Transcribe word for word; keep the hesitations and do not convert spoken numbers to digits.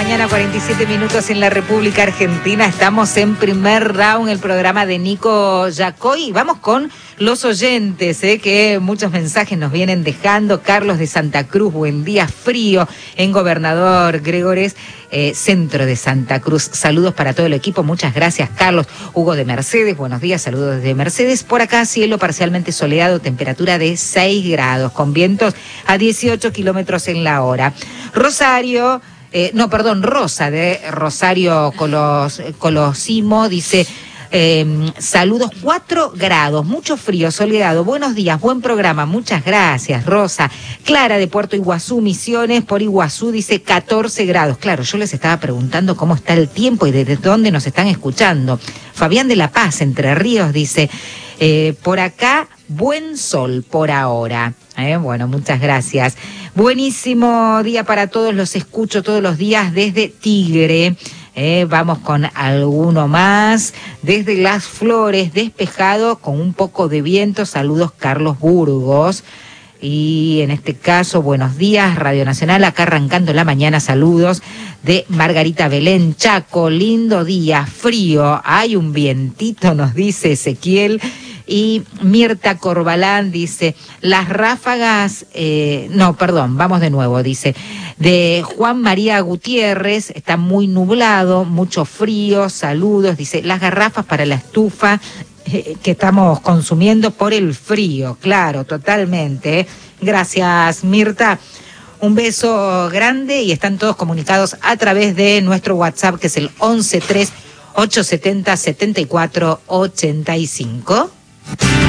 mañana, cuarenta y siete minutos en la República Argentina. Estamos en primer round, el programa de Nico Yacoy. Vamos con los oyentes, eh, que muchos mensajes nos vienen dejando. Carlos de Santa Cruz, buen día, frío en Gobernador Gregores, eh, centro de Santa Cruz. Saludos para todo el equipo, muchas gracias, Carlos. Hugo de Mercedes, buenos días, saludos desde Mercedes. Por acá, cielo parcialmente soleado, temperatura de seis grados, con vientos a dieciocho kilómetros en la hora. Rosario... Eh, no, perdón, Rosa de Rosario Colos, Colosimo dice, eh, saludos, cuatro grados, mucho frío, soleado, buenos días, buen programa, muchas gracias, Rosa. Clara de Puerto Iguazú, Misiones, por Iguazú, dice catorce grados. Claro, yo les estaba preguntando cómo está el tiempo y desde dónde nos están escuchando. Fabián de La Paz, Entre Ríos, dice, eh, por acá, buen sol por ahora. Eh, bueno, muchas gracias. Buenísimo día para todos, los escucho todos los días desde Tigre. Eh, vamos con alguno más. Desde Las Flores, despejado con un poco de viento. Saludos, Carlos Burgos. Y en este caso, buenos días, Radio Nacional, acá arrancando la mañana, saludos de Margarita Belén, Chaco, lindo día, frío, hay un vientito, nos dice Ezequiel. Y Mirta Corbalán dice, las ráfagas, eh, no, perdón, vamos de nuevo, dice, de Juan María Gutiérrez, está muy nublado, mucho frío, saludos, dice, las garrafas para la estufa eh, que estamos consumiendo por el frío, claro, totalmente. ¿eh? Gracias, Mirta. Un beso grande y están todos comunicados a través de nuestro WhatsApp, que es el once tres, ochocientos setenta, setenta y cuatro ochenta y cinco.